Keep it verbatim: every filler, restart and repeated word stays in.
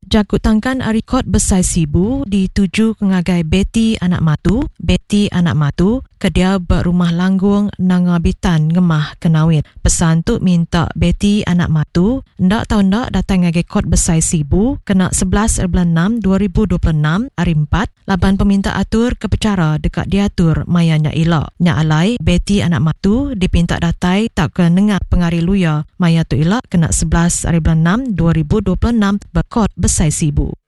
Jakut tangkan rekod besar sibu dituju kengagai Betty anak matu. Betty anak matu kedia berumah langgung nangabitan ngemah kenawit. Pesan tu minta Betty anak matu ndak tahu ndak datang ngagai kod besar sibu kena sebelas bulan enam dua ribu dua puluh enam hari empat laban peminta atur kepecara dekat diatur mayanya ilak. Nya alai Betty anak matu dipinta datai tak ke nengah pengari luya maya tu ilak kena sebelas bulan enam dua ribu dua puluh enam berkod besar sibu.